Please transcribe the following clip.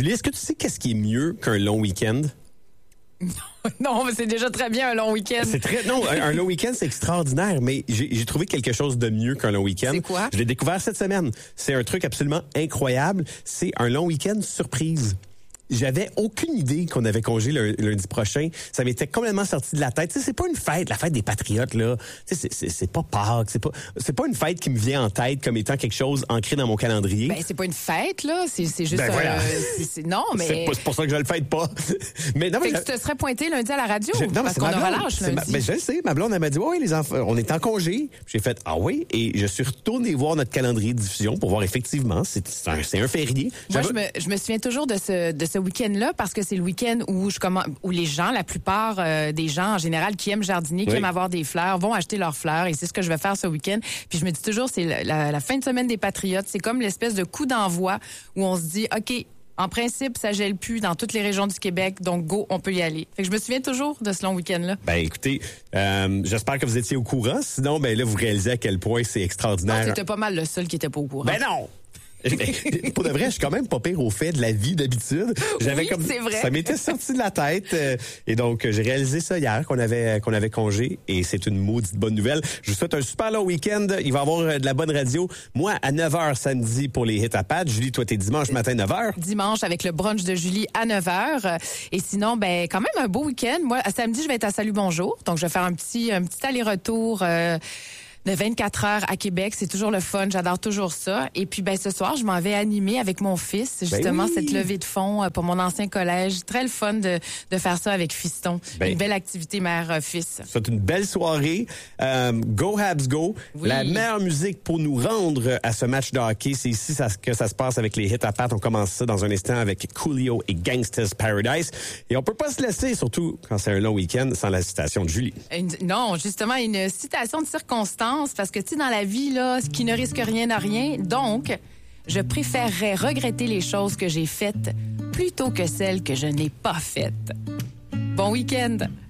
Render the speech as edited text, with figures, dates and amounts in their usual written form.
Julie, est-ce que tu sais qu'est-ce qui est mieux qu'un long week-end? Non, mais c'est déjà très bien un long week-end. Un long week-end, c'est extraordinaire, mais j'ai trouvé quelque chose de mieux qu'un long week-end. C'est quoi? Je l'ai découvert cette semaine. C'est un truc absolument incroyable. C'est un long week-end surprise. J'avais aucune idée qu'on avait congé lundi prochain. Ça m'était complètement sorti de la tête. Tu sais, c'est pas une fête, la fête des patriotes, là. Tu sais, c'est pas Pâques. C'est pas une fête qui me vient en tête comme étant quelque chose ancré dans mon calendrier. Ben, c'est pas une fête, là. C'est juste voilà. Non, mais. C'est pour ça que je le fête pas. Mais non, fait que tu te serais pointé lundi à la radio. Parce qu'on a relâche lundi. Je le sais. Ma blonde, elle m'a dit, oui, les enfants, on est en congé. J'ai fait, ah oui. Et je suis retourné voir notre calendrier de diffusion pour voir effectivement, c'est un férié. Moi, je me souviens toujours de ce week-end-là parce que c'est le week-end où les gens, la plupart des gens en général qui aiment jardiner, qui aiment avoir des fleurs, vont acheter leurs fleurs et c'est ce que je vais faire ce week-end. Puis je me dis toujours, c'est la fin de semaine des Patriotes. C'est comme l'espèce de coup d'envoi où on se dit, OK, en principe, ça gèle plus dans toutes les régions du Québec, donc go, on peut y aller. Fait que je me souviens toujours de ce long week-end-là. Ben écoutez, j'espère que vous étiez au courant. Sinon, ben là, vous réalisez à quel point c'est extraordinaire. C'était pas mal le seul qui était pas au courant. Ben non! Pour de vrai, je suis quand même pas pire au fait de la vie d'habitude. C'est vrai. Ça m'était sorti de la tête. Et donc, j'ai réalisé ça hier, qu'on avait congé. Et c'est une maudite bonne nouvelle. Je vous souhaite un super long week-end. Il va y avoir de la bonne radio. Moi, à 9h samedi pour les hits à Pat. Julie, toi, t'es dimanche matin 9h. Dimanche avec le brunch de Julie à 9h. Et sinon, ben quand même un beau week-end. Moi, à samedi, je vais être à Salut Bonjour. Donc, je vais faire un petit aller-retour de 24 heures à Québec. C'est toujours le fun. J'adore toujours ça. Et puis, ben ce soir, je m'en vais animer avec mon fils, justement, cette levée de fonds pour mon ancien collège. Très le fun de faire ça avec Fiston. Une belle activité mère-fils. C'est une belle soirée. Go Habs Go. Oui. La meilleure musique pour nous rendre à ce match de hockey, c'est ici que ça se passe avec les hits à Pat. On commence ça dans un instant avec Coolio et Gangsta's Paradise. Et on peut pas se laisser, surtout quand c'est un long week-end, sans la citation de Julie. Non, justement, une citation de circonstance. Parce que, tu sais, dans la vie, là, ce qui ne risque rien n'a rien. Donc, je préférerais regretter les choses que j'ai faites plutôt que celles que je n'ai pas faites. Bon week-end!